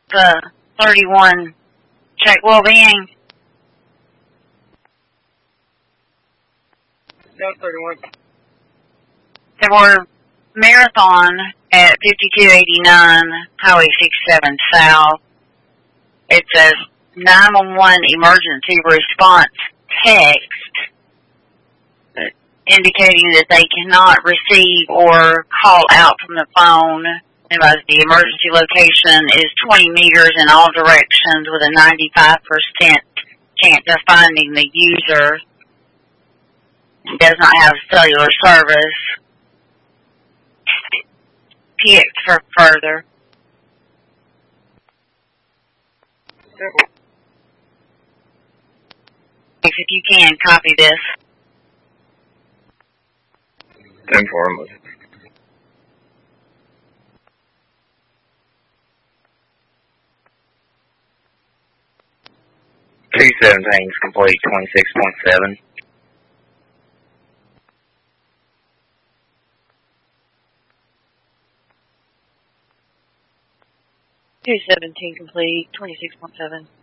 Delta 31, check well-being. Delta 31. There were Marathon at 5289 Highway 67 South. It says 911 emergency response text indicating that they cannot receive or call out from the phone. The emergency location is 20 meters in all directions with a 95% chance of finding the user. It does not have cellular service. PX for further. If you can, copy this. 10-4. 217 is complete, 26.7. 217 complete, 26.7.